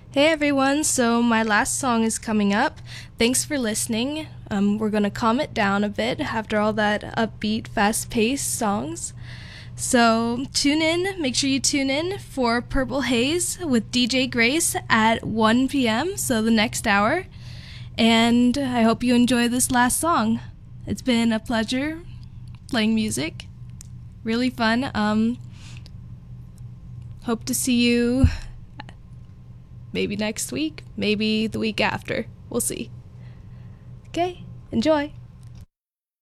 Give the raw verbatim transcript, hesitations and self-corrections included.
Hey everyone, so my last song is coming up. Thanks for listening. Um, we're gonna calm it down a bit after all that upbeat, fast-paced songs. So tune in, make sure you tune in for Purple Haze with D J Grace at one p.m., so the next hour. And I hope you enjoy this last song. It's been a pleasure playing music. Really fun. Um, hope to see you maybe next week, maybe the week after. We'll see. Okay, enjoy.